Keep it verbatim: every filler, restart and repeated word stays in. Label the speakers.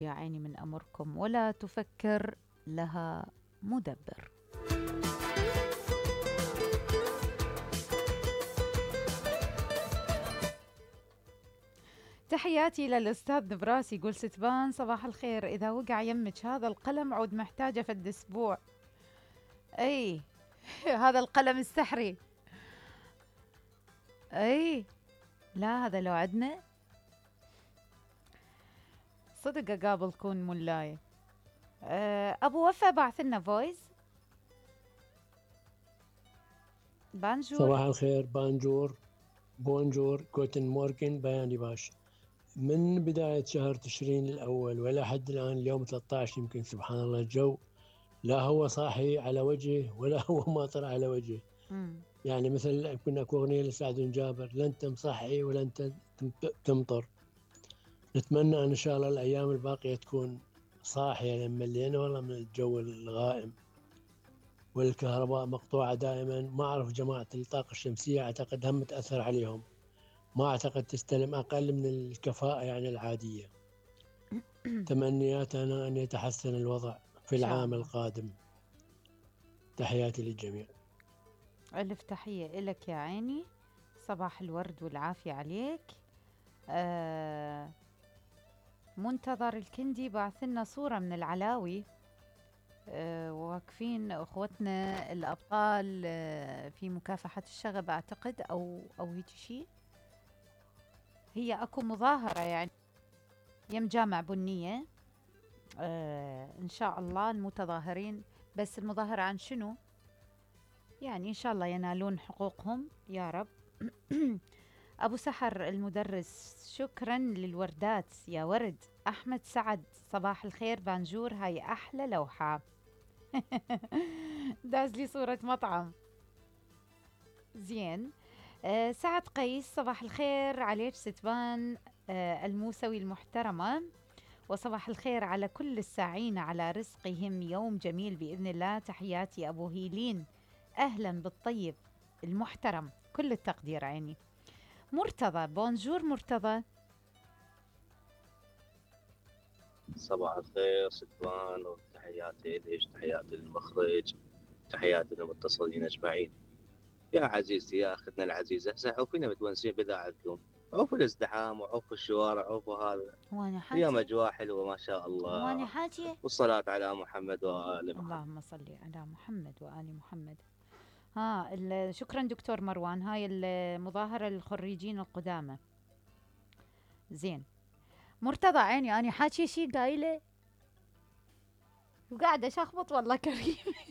Speaker 1: يا عيني من أمركم ولا تفكر لها مدبر. تحياتي للأستاذ نبراس، يقول ستبان صباح الخير، إذا وقع يمك هذا القلم عود محتاجة فد أسبوع. أي هذا القلم السحري. أي لا هذا لو عدنا صدق أقابل كون مولاي. أه أبو وفا بعث لنا فويس. بانجور.
Speaker 2: صباح الخير بانجور بونجور كوتن موركن بياني باش. من بداية شهر تشرين الأول ولا حد الآن اليوم ثلاثة عشر يمكن، سبحان الله الجو لا هو صاحي على وجهه ولا هو ماطر على وجهه.
Speaker 1: مم.
Speaker 2: يعني مثل كنا اكو اغنيه لسعد بن جابر، لا انت مصحي ولا انت تمطر. نتمنى ان شاء الله الايام الباقيه تكون صاحيه، لان ملينا والله من الجو الغائم، والكهرباء مقطوعه دائما. ما اعرف جماعه الطاقه الشمسيه اعتقد هم تاثر عليهم، ما اعتقد تستلم اقل من الكفاءه يعني العاديه. تمنياتنا ان يتحسن الوضع في
Speaker 1: إن شاء
Speaker 2: العام
Speaker 1: الله.
Speaker 2: القادم. تحياتي للجميع.
Speaker 1: ألف تحية إلك يا عيني، صباح الورد والعافية عليك. آه منتظر الكندي بعث لنا صورة من العلاوي، آه واقفين أخوتنا الأبطال آه في مكافحة الشغب أعتقد، أو أو هيك شيء. هي أكو مظاهرة يعني يم جامع بنية. آه إن شاء الله المتظاهرين، بس المظاهرة عن شنو؟ يعني إن شاء الله ينالون حقوقهم يا رب. أبو سحر المدرس، شكرا للوردات يا ورد. أحمد سعد صباح الخير بانجور، هاي أحلى لوحة. داز لي صورة مطعم زين. آه سعد قيس صباح الخير عليك ستبان آه الموسوي المحترمة، وصباح الخير على كل الساعين على رزقهم يوم جميل بإذن الله. تحياتي أبو هيلين، أهلا بالطيب المحترم، كل التقدير عيني. مرتضى بونجور مرتضى.
Speaker 3: صباح الخير ستوان، وتحياتي ليش، تحياتي للمخرج، تحياتي للمتصلين اجمعين. يا عزيزتي يا اختنا العزيزه، هسه عوفينا متونسين باذاعتكم، عوفوا الازدحام وعوفوا الشوارع وعوفوا هذا.
Speaker 1: وانا
Speaker 3: اليوم
Speaker 1: حاجة.
Speaker 3: اجواء حلوه ما شاء
Speaker 1: وانا
Speaker 3: الله،
Speaker 1: حاجة.
Speaker 3: والصلاه على محمد وال محمد.
Speaker 1: اللهم صل على محمد وآل محمد. ها ال- شكرا دكتور مروان، هاي المظاهرة للخريجين القدامى. زين. مرتضى عيني أنا حاكي شي قايلة وقاعدة شخبط والله كريم.